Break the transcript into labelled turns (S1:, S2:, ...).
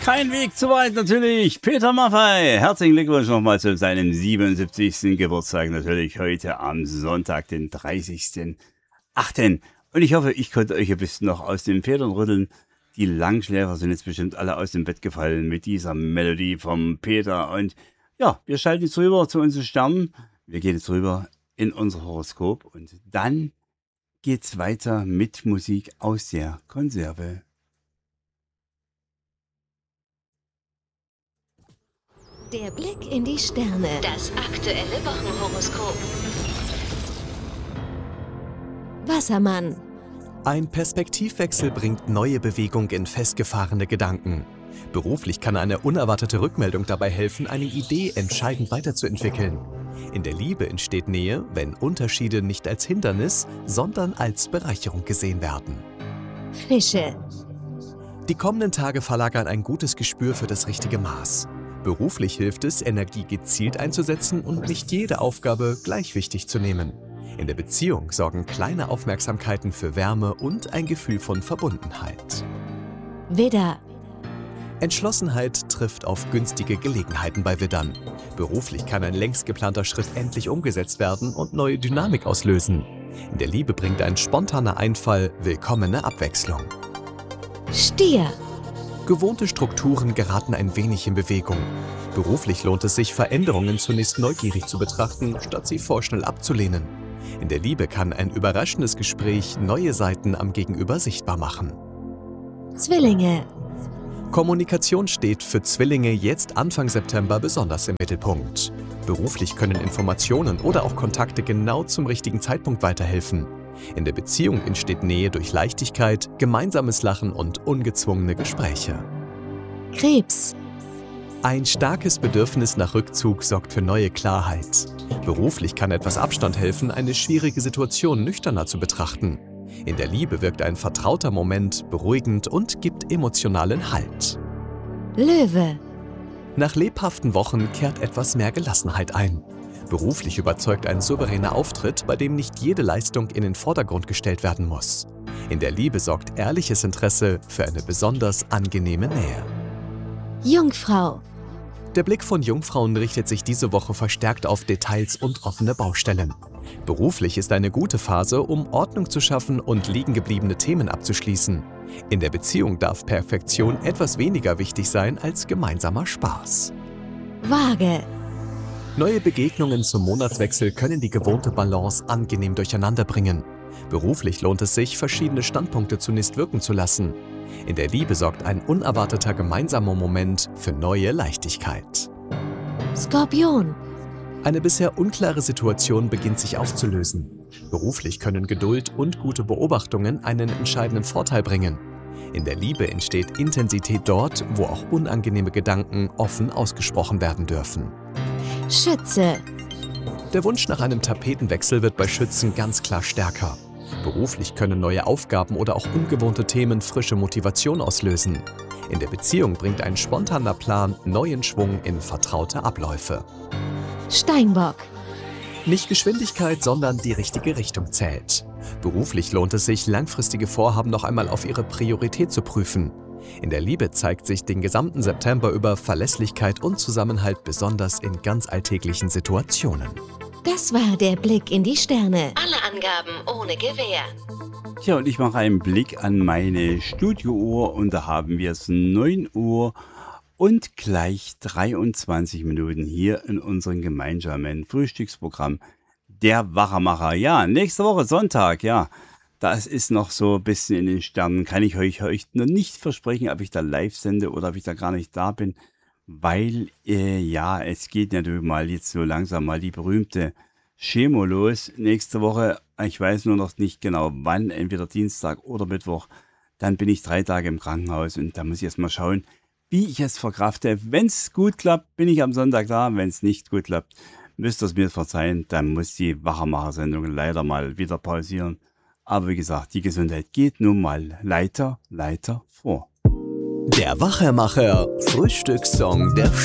S1: Kein Weg zu weit natürlich. Peter Maffay, herzlichen Glückwunsch nochmal zu seinem 77. Geburtstag. Natürlich heute am Sonntag, den 30.08. Und ich hoffe, ich konnte euch ein bisschen noch aus den Federn rütteln. Die Langschläfer sind jetzt bestimmt alle aus dem Bett gefallen mit dieser Melodie vom Peter. Und ja, wir schalten jetzt rüber zu unseren Sternen. Wir gehen jetzt rüber in unser Horoskop. Und dann geht's weiter mit Musik aus der Konserve.
S2: Der Blick in die Sterne. Das aktuelle Wochenhoroskop. Wassermann.
S3: Ein Perspektivwechsel bringt neue Bewegung in festgefahrene Gedanken. Beruflich kann eine unerwartete Rückmeldung dabei helfen, eine Idee entscheidend weiterzuentwickeln. In der Liebe entsteht Nähe, wenn Unterschiede nicht als Hindernis, sondern als Bereicherung gesehen werden.
S2: Fische.
S3: Die kommenden Tage verlagern ein gutes Gespür für das richtige Maß. Beruflich hilft es, Energie gezielt einzusetzen und nicht jede Aufgabe gleich wichtig zu nehmen. In der Beziehung sorgen kleine Aufmerksamkeiten für Wärme und ein Gefühl von Verbundenheit.
S2: Widder.
S3: Entschlossenheit trifft auf günstige Gelegenheiten bei Widdern. Beruflich kann ein längst geplanter Schritt endlich umgesetzt werden und neue Dynamik auslösen. In der Liebe bringt ein spontaner Einfall willkommene Abwechslung.
S2: Stier.
S3: Gewohnte Strukturen geraten ein wenig in Bewegung. Beruflich lohnt es sich, Veränderungen zunächst neugierig zu betrachten, statt sie vorschnell abzulehnen. In der Liebe kann ein überraschendes Gespräch neue Seiten am Gegenüber sichtbar machen.
S2: Zwillinge.
S3: Kommunikation steht für Zwillinge jetzt Anfang September besonders im Mittelpunkt. Beruflich können Informationen oder auch Kontakte genau zum richtigen Zeitpunkt weiterhelfen. In der Beziehung entsteht Nähe durch Leichtigkeit, gemeinsames Lachen und ungezwungene Gespräche.
S2: Krebs.
S3: Ein starkes Bedürfnis nach Rückzug sorgt für neue Klarheit. Beruflich kann etwas Abstand helfen, eine schwierige Situation nüchterner zu betrachten. In der Liebe wirkt ein vertrauter Moment beruhigend und gibt emotionalen Halt.
S2: Löwe.
S3: Nach lebhaften Wochen kehrt etwas mehr Gelassenheit ein. Beruflich überzeugt ein souveräner Auftritt, bei dem nicht jede Leistung in den Vordergrund gestellt werden muss. In der Liebe sorgt ehrliches Interesse für eine besonders angenehme Nähe.
S2: Jungfrau.
S3: Der Blick von Jungfrauen richtet sich diese Woche verstärkt auf Details und offene Baustellen. Beruflich ist eine gute Phase, um Ordnung zu schaffen und liegengebliebene Themen abzuschließen. In der Beziehung darf Perfektion etwas weniger wichtig sein als gemeinsamer Spaß.
S2: Waage.
S3: Neue Begegnungen zum Monatswechsel können die gewohnte Balance angenehm durcheinanderbringen. Beruflich lohnt es sich, verschiedene Standpunkte zunächst wirken zu lassen. In der Liebe sorgt ein unerwarteter gemeinsamer Moment für neue Leichtigkeit.
S2: Skorpion.
S3: Eine bisher unklare Situation beginnt sich aufzulösen. Beruflich können Geduld und gute Beobachtungen einen entscheidenden Vorteil bringen. In der Liebe entsteht Intensität dort, wo auch unangenehme Gedanken offen ausgesprochen werden dürfen.
S2: Schütze.
S3: Der Wunsch nach einem Tapetenwechsel wird bei Schützen ganz klar stärker. Beruflich können neue Aufgaben oder auch ungewohnte Themen frische Motivation auslösen. In der Beziehung bringt ein spontaner Plan neuen Schwung in vertraute Abläufe.
S2: Steinbock.
S3: Nicht Geschwindigkeit, sondern die richtige Richtung zählt. Beruflich lohnt es sich, langfristige Vorhaben noch einmal auf ihre Priorität zu prüfen. In der Liebe zeigt sich den gesamten September über Verlässlichkeit und Zusammenhalt besonders in ganz alltäglichen Situationen.
S2: Das war der Blick in die Sterne. Alle Angaben ohne Gewähr.
S1: Tja, und ich mache einen Blick an meine Studiouhr und da haben wir es 9 Uhr und gleich 23 Minuten hier in unserem gemeinsamen Frühstücksprogramm Der Wachermacher. Ja, nächste Woche Sonntag, ja. Das ist noch so ein bisschen in den Sternen. Kann ich euch noch nicht versprechen, ob ich da live sende oder ob ich da gar nicht da bin. Weil, ja, es geht natürlich mal jetzt so langsam mal die berühmte Chemo los. Nächste Woche, ich weiß nur noch nicht genau wann, entweder Dienstag oder Mittwoch. Dann bin ich 3 Tage im Krankenhaus und da muss ich erst mal schauen, wie ich es verkrafte. Wenn es gut klappt, bin ich am Sonntag da. Wenn es nicht gut klappt, müsst ihr es mir verzeihen. Dann muss die Wachermacher-Sendung leider mal wieder pausieren. Aber wie gesagt, die Gesundheit geht nun mal Leiter vor.
S3: Der Wachermacher Frühstückssong der